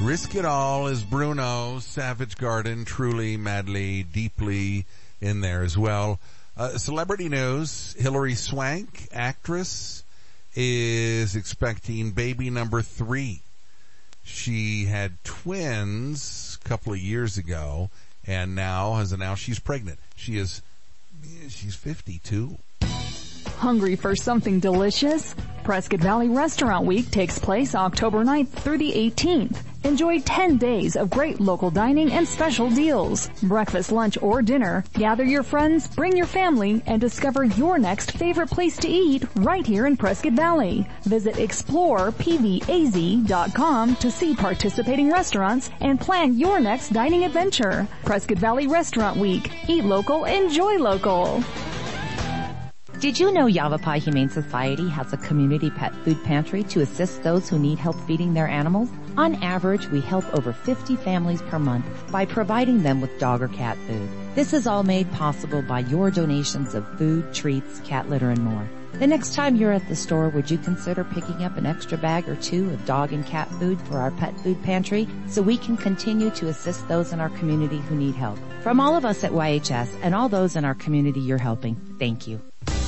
Risk It All is Bruno, Savage Garden, truly, madly, deeply in there as well. Celebrity news, Hilary Swank, actress, is expecting baby number 3. She had twins a couple of years ago and now has announced she's pregnant. She's 52. Hungry for something delicious? Prescott Valley Restaurant Week takes place October 9th through the 18th. Enjoy 10 days of great local dining and special deals. Breakfast, lunch, or dinner. Gather your friends, bring your family, and discover your next favorite place to eat right here in Prescott Valley. Visit explorepvaz.com to see participating restaurants and plan your next dining adventure. Prescott Valley Restaurant Week. Eat local, enjoy local. Did you know Yavapai Humane Society has a community pet food pantry to assist those who need help feeding their animals? On average, we help over 50 families per month by providing them with dog or cat food. This is all made possible by your donations of food, treats, cat litter, and more. The next time you're at the store, would you consider picking up an extra bag or 2 of dog and cat food for our pet food pantry so we can continue to assist those in our community who need help? From all of us at YHS and all those in our community you're helping, thank you.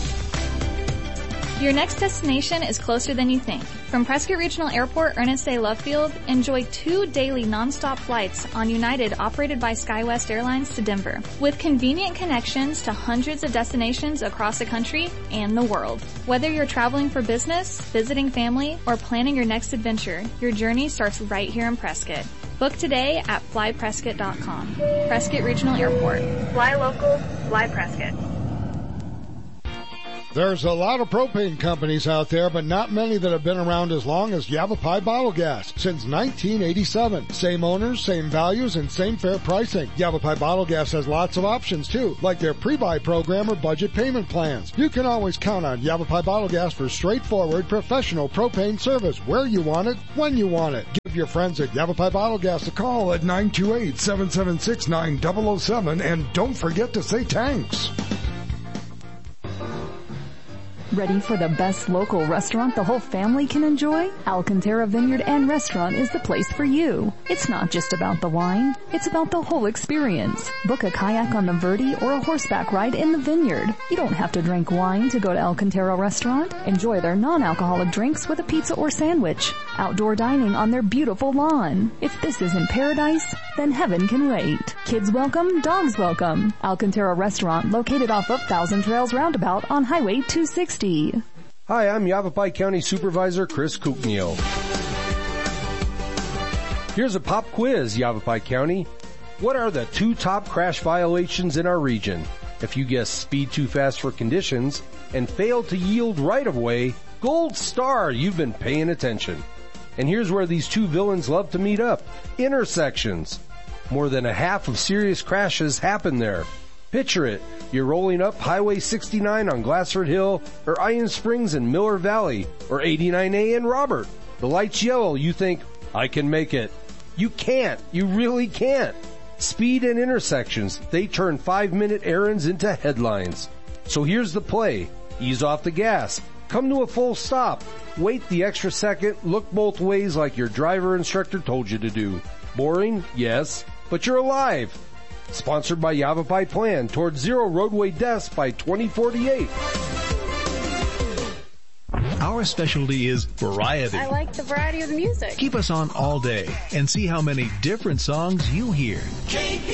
Your next destination is closer than you think. From Prescott Regional Airport, Ernest A. Love Field, enjoy 2 daily nonstop flights on United operated by SkyWest Airlines to Denver, with convenient connections to hundreds of destinations across the country and the world. Whether you're traveling for business, visiting family, or planning your next adventure, your journey starts right here in Prescott. Book today at flyprescott.com. Prescott Regional Airport. Fly local, fly Prescott. There's a lot of propane companies out there, but not many that have been around as long as Yavapai Bottle Gas since 1987. Same owners, same values, and same fair pricing. Yavapai Bottle Gas has lots of options too, like their pre-buy program or budget payment plans. You can always count on Yavapai Bottle Gas for straightforward, professional propane service where you want it, when you want it. Give your friends at Yavapai Bottle Gas a call at 928-776-9007, and don't forget to say thanks. Ready for the best local restaurant the whole family can enjoy? Alcantara Vineyard and Restaurant is the place for you. It's not just about the wine, it's about the whole experience. Book a kayak on the Verde or a horseback ride in the vineyard. You don't have to drink wine to go to Alcantara Restaurant. Enjoy their non-alcoholic drinks with a pizza or sandwich. Outdoor dining on their beautiful lawn. If this isn't paradise, then heaven can wait. Kids welcome, dogs welcome. Alcantara Restaurant, located off of Thousand Trails Roundabout on Highway 260. Hi, I'm Yavapai County Supervisor Chris Kuknio. Here's a pop quiz, Yavapai County. What are the 2 top crash violations in our region? If you guess speed too fast for conditions and fail to yield right-of-way, gold star, you've been paying attention. And here's where these 2 villains love to meet up. Intersections. More than a half of serious crashes happen there. Picture it. You're rolling up Highway 69 on Glassford Hill, or Iron Springs in Miller Valley, or 89A in Robert. The light's yellow. You think, I can make it. You can't. You really can't. Speed and intersections, they turn 5-minute errands into headlines. So here's the play. Ease off the gas. Come to a full stop. Wait the extra second. Look both ways like your driver instructor told you to do. Boring? Yes. But you're alive. Sponsored by Yavapai Plan towards zero roadway deaths by 2048. Our specialty is variety. I like the variety of the music. Keep us on all day and see how many different songs you hear.